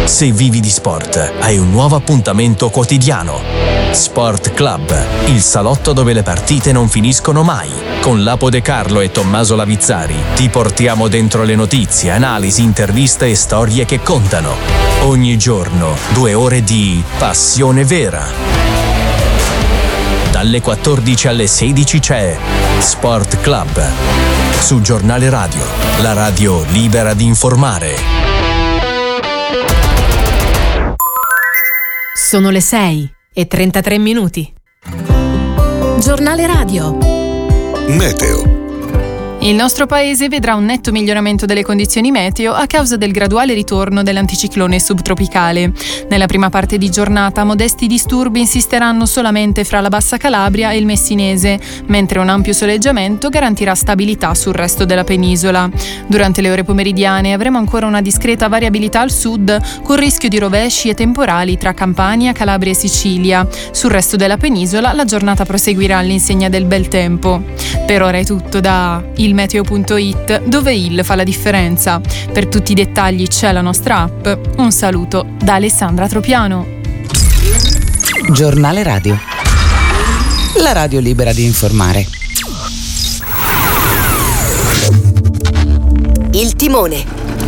Se vivi di sport, hai un nuovo appuntamento quotidiano. Sport Club, il salotto dove le partite non finiscono mai. Con Lapo De Carlo e Tommaso Lavizzari ti portiamo dentro le notizie, analisi, interviste e storie che contano. Ogni giorno 2 ore di passione vera. Dalle 14 alle 16 c'è Sport Club su Giornale Radio, la radio libera di informare. Sono le 6:33. Giornale Radio. Meteo. Il nostro paese vedrà un netto miglioramento delle condizioni meteo a causa del graduale ritorno dell'anticiclone subtropicale. Nella prima parte di giornata modesti disturbi insisteranno solamente fra la Bassa Calabria e il Messinese, mentre un ampio soleggiamento garantirà stabilità sul resto della penisola. Durante le ore pomeridiane avremo ancora una discreta variabilità al sud, con rischio di rovesci e temporali tra Campania, Calabria e Sicilia. Sul resto della penisola la giornata proseguirà all'insegna del bel tempo. Per ora è tutto da ilmeteo.it, dove il fa la differenza. Per tutti i dettagli c'è la nostra app. Un saluto da Alessandra Tropiano. Giornale Radio, la radio libera di informare. Il timone.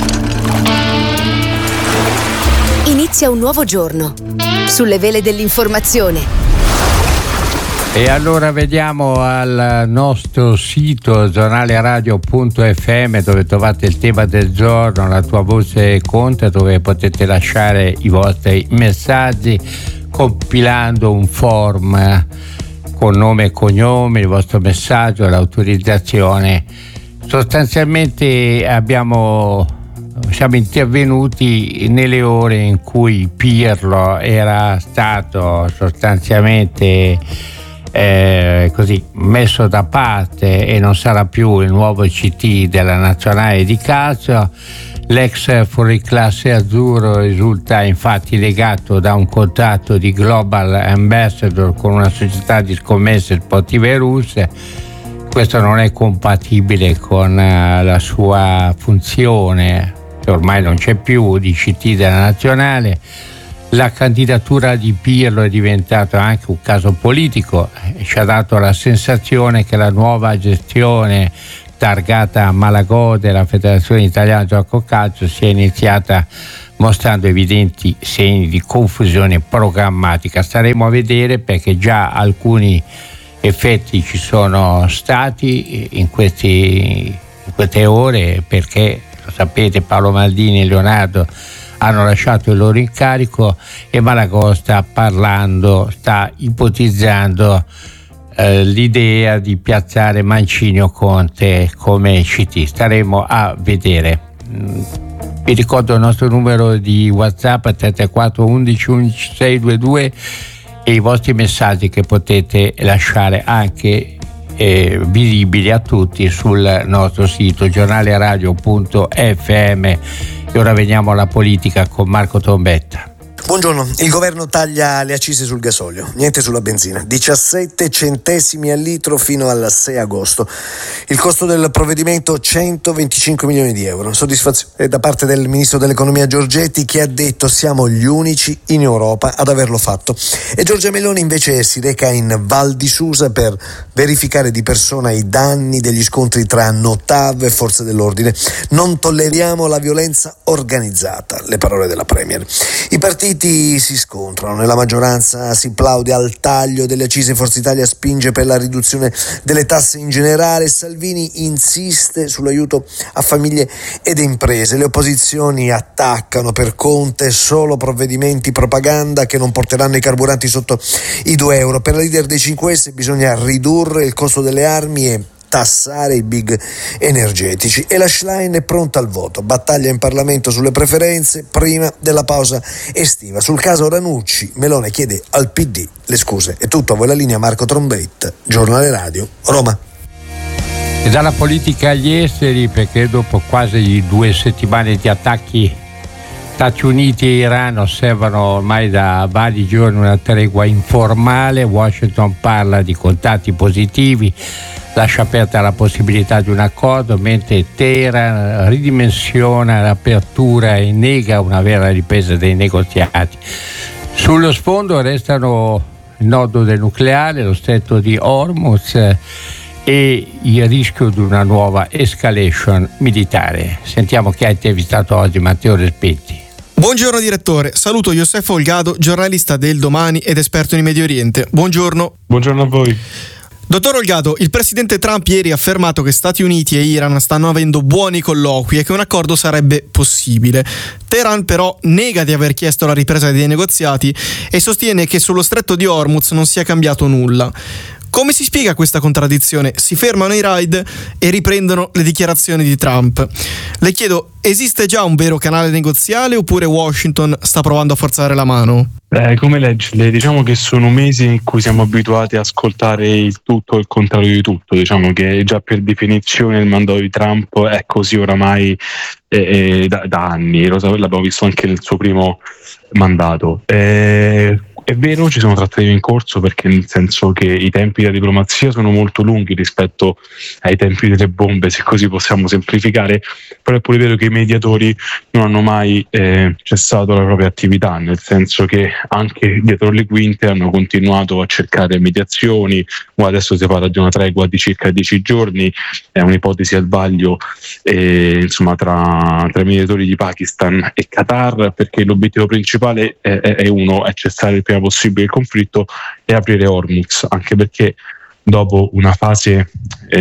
Inizia un nuovo giorno sulle vele dell'informazione. E allora vediamo al nostro sito giornaleradio.fm, dove trovate il tema del giorno, la tua voce conta, dove potete lasciare i vostri messaggi compilando un form con nome e cognome, il vostro messaggio, l'autorizzazione. Sostanzialmente siamo intervenuti nelle ore in cui Pirlo era stato sostanzialmente così messo da parte e non sarà più il nuovo CT della nazionale di calcio. L'ex fuoriclasse azzurro risulta infatti legato da un contratto di Global Ambassador con una società di scommesse sportive russe. Questo non è compatibile con la sua funzione, che ormai non c'è più, di CT della nazionale. La candidatura di Pirlo è diventata anche un caso politico, ci ha dato la sensazione che la nuova gestione targata Malagò della Federazione Italiana Gioco Calcio sia iniziata mostrando evidenti segni di confusione programmatica. Staremo a vedere, perché già alcuni effetti ci sono stati in queste ore, perché lo sapete, Paolo Maldini e Leonardo hanno lasciato il loro incarico e Malagò sta ipotizzando l'idea di piazzare Mancini o Conte come CT. Staremo a vedere. Vi ricordo il nostro numero di WhatsApp 34 11 11 622 e i vostri messaggi che potete lasciare anche visibili a tutti sul nostro sito giornaleradio.fm. E ora veniamo alla politica con Marco Trombetta. Buongiorno, il governo taglia le accise sul gasolio, niente sulla benzina, 17 centesimi al litro fino al 6 agosto. Il costo del provvedimento 125 milioni di euro. Soddisfazione da parte del ministro dell'economia Giorgetti, che ha detto siamo gli unici in Europa ad averlo fatto. E Giorgia Meloni invece si reca in Val di Susa per verificare di persona i danni degli scontri tra Notav e forze dell'ordine. Non tolleriamo la violenza organizzata, le parole della Premier. I partiti si scontrano, nella maggioranza si plaude al taglio delle accise, Forza Italia spinge per la riduzione delle tasse in generale, Salvini insiste sull'aiuto a famiglie ed imprese, le opposizioni attaccano per Conte solo provvedimenti propaganda che non porteranno i carburanti sotto i 2 euro. Per la leader dei 5S bisogna ridurre il costo delle armi e tassare i big energetici. E la Schlein è pronta al voto, battaglia in Parlamento sulle preferenze prima della pausa estiva. Sul caso Ranucci, Meloni chiede al PD le scuse. È tutto, a voi la linea, Marco Trombetta, Giornale Radio, Roma. E dalla politica agli esteri, perché dopo quasi 2 settimane di attacchi, Stati Uniti e Iran osservano ormai da vari giorni una tregua informale. Washington parla di contatti positivi. lascia aperta la possibilità di un accordo, mentre Teheran ridimensiona l'apertura e nega una vera ripresa dei negoziati. Sullo sfondo restano il nodo del nucleare, lo stretto di Hormuz e il rischio di una nuova escalation militare. Sentiamo chi ha intervistato oggi Matteo Respinti. Buongiorno direttore, saluto Josef Olgado, giornalista del Domani ed esperto in Medio Oriente. Buongiorno. Buongiorno a voi. Dottor Olgado, il presidente Trump ieri ha affermato che Stati Uniti e Iran stanno avendo buoni colloqui e che un accordo sarebbe possibile. Teheran però nega di aver chiesto la ripresa dei negoziati e sostiene che sullo stretto di Hormuz non sia cambiato nulla. Come si spiega questa contraddizione? Si fermano i raid e riprendono le dichiarazioni di Trump. Le chiedo, esiste già un vero canale negoziale oppure Washington sta provando a forzare la mano? Come legge, diciamo che sono mesi in cui siamo abituati a ascoltare il tutto e il contrario di tutto. Diciamo che già per definizione il mandato di Trump è così oramai da anni. L'abbiamo visto anche nel suo primo mandato. È vero, ci sono trattative in corso, perché nel senso che i tempi della diplomazia sono molto lunghi rispetto ai tempi delle bombe, se così possiamo semplificare, però è pure vero che i mediatori non hanno mai cessato la propria attività, nel senso che anche dietro le quinte hanno continuato a cercare mediazioni. Adesso si parla di una tregua di circa 10 giorni, è un'ipotesi al vaglio insomma tra i mediatori di Pakistan e Qatar, perché l'obiettivo principale è cessare il prima possibile il conflitto e aprire Hormuz, anche perché dopo una fase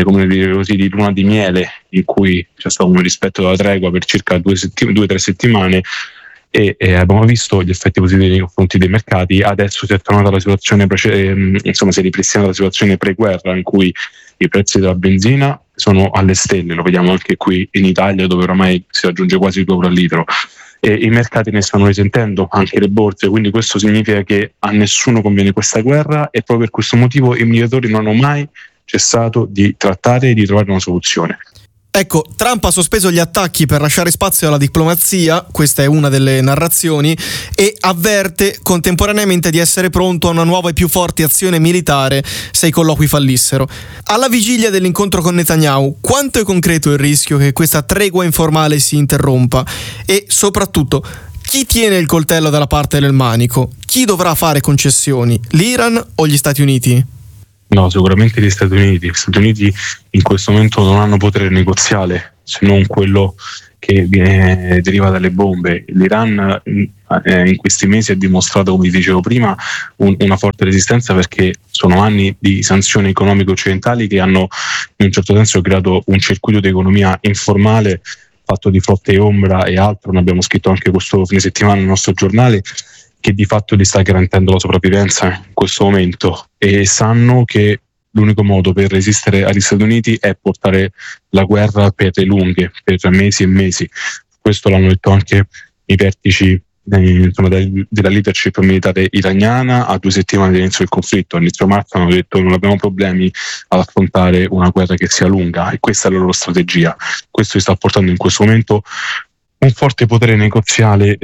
di luna di miele in cui c'è stato un rispetto della tregua per circa 2 o 3 settimane e abbiamo visto gli effetti positivi nei confronti dei mercati, adesso si è tornata la situazione si è ripristinata la situazione pre-guerra, in cui i prezzi della benzina sono alle stelle, lo vediamo anche qui in Italia, dove oramai si raggiunge quasi 2 euro al litro. E i mercati ne stanno risentendo, anche le borse, quindi questo significa che a nessuno conviene questa guerra, e proprio per questo motivo i mediatori non hanno mai cessato di trattare e di trovare una soluzione. Ecco, Trump ha sospeso gli attacchi per lasciare spazio alla diplomazia, questa è una delle narrazioni, e avverte contemporaneamente di essere pronto a una nuova e più forte azione militare se i colloqui fallissero. Alla vigilia dell'incontro con Netanyahu, quanto è concreto il rischio che questa tregua informale si interrompa? E soprattutto, chi tiene il coltello dalla parte del manico? Chi dovrà fare concessioni? L'Iran o gli Stati Uniti? No, sicuramente gli Stati Uniti. Gli Stati Uniti in questo momento non hanno potere negoziale, se non quello che deriva dalle bombe. L'Iran in questi mesi ha dimostrato, come dicevo prima, una forte resistenza, perché sono anni di sanzioni economiche occidentali che hanno in un certo senso creato un circuito di economia informale fatto di flotte ombra e altro. Ne abbiamo scritto anche questo fine settimana nel nostro giornale, che di fatto gli sta garantendo la sopravvivenza in questo momento, e sanno che l'unico modo per resistere agli Stati Uniti è portare la guerra per le lunghe, per mesi e mesi. Questo l'hanno detto anche i vertici della leadership militare iraniana a 2 settimane dall'inizio del conflitto. All'inizio marzo hanno detto: non abbiamo problemi ad affrontare una guerra che sia lunga, e questa è la loro strategia. Questo sta portando in questo momento un forte potere negoziale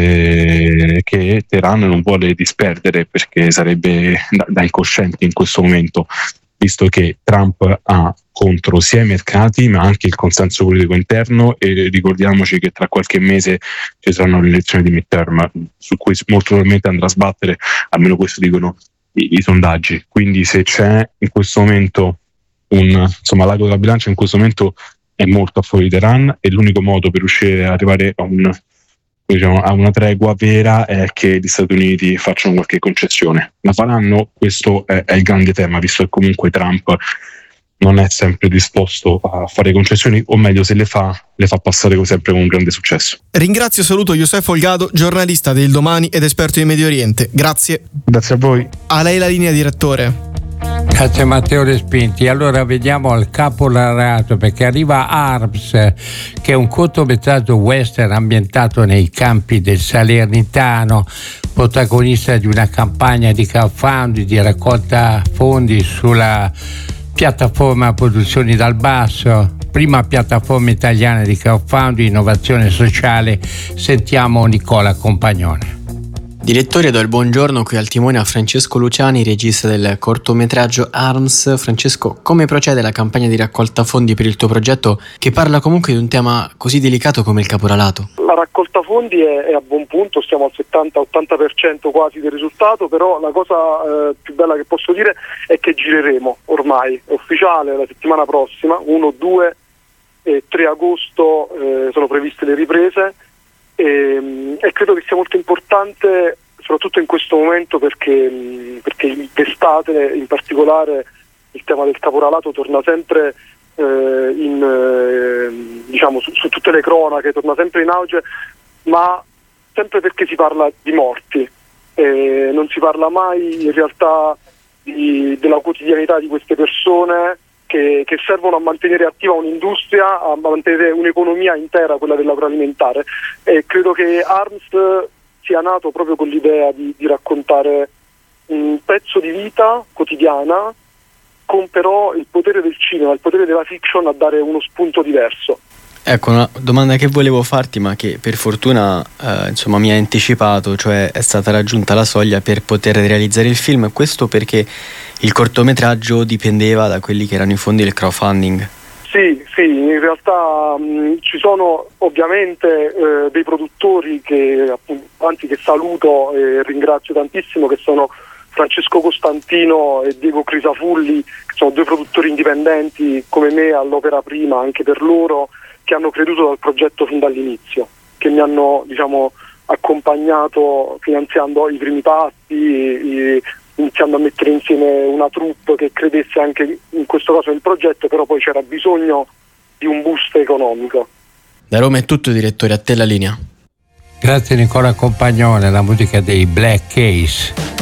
che Teheran non vuole disperdere, perché sarebbe da incoscienti in questo momento, visto che Trump ha contro sia i mercati ma anche il consenso politico interno, e ricordiamoci che tra qualche mese ci saranno le elezioni di midterm, su cui molto probabilmente andrà a sbattere, almeno questo dicono i sondaggi. Quindi se c'è in questo momento l'ago della bilancia in questo momento è molto a favore di Teheran, e l'unico modo per riuscire ad arrivare a una tregua vera è che gli Stati Uniti facciano qualche concessione. La faranno? Questo è il grande tema, visto che comunque Trump non è sempre disposto a fare concessioni, o meglio, se le fa passare sempre con un grande successo. Ringrazio e saluto Josef Olgado, giornalista del Domani ed esperto di Medio Oriente. Grazie. Grazie a voi. A lei la linea, direttore. Grazie Matteo Respinti. Allora vediamo al capolavoro, perché arriva Arms, che è un cortometraggio western ambientato nei campi del Salernitano, protagonista di una campagna di crowdfunding di raccolta fondi sulla piattaforma Produzioni dal Basso, prima piattaforma italiana di crowdfunding innovazione sociale. Sentiamo Nicola Compagnone. Direttore, do il buongiorno qui al timone a Francesco Luciani, regista del cortometraggio Arms. Francesco, come procede la campagna di raccolta fondi per il tuo progetto, che parla comunque di un tema così delicato come il caporalato? La raccolta fondi è a buon punto, stiamo al 70-80% quasi del risultato, però la cosa più bella che posso dire è che gireremo ormai, è ufficiale, la settimana prossima, 1, 2 e 3 agosto sono previste le riprese. E credo che sia molto importante soprattutto in questo momento perché d'estate in particolare il tema del caporalato torna sempre su tutte le cronache, torna sempre in auge, ma sempre perché si parla di morti, non si parla mai in realtà della quotidianità di queste persone che servono a mantenere attiva un'industria, a mantenere un'economia intera, quella dell'agroalimentare, e credo che Arms sia nato proprio con l'idea di raccontare un pezzo di vita quotidiana con però il potere del cinema, il potere della fiction a dare uno spunto diverso. Ecco, una domanda che volevo farti, ma che per fortuna mi hai anticipato, cioè è stata raggiunta la soglia per poter realizzare il film. Questo perché il cortometraggio dipendeva da quelli che erano i fondi del crowdfunding. Sì, in realtà ci sono ovviamente dei produttori che saluto e ringrazio tantissimo, che sono Francesco Costantino e Diego Crisafulli, che sono 2 produttori indipendenti come me all'opera prima, anche per loro, che hanno creduto dal progetto fin dall'inizio, che mi hanno accompagnato finanziando i primi passi, iniziando a mettere insieme una troupe che credesse anche in questo caso nel progetto, però poi c'era bisogno di un boost economico. Da Roma è tutto, direttore, a te la linea. Grazie Nicola Compagnone, la musica dei Black Case.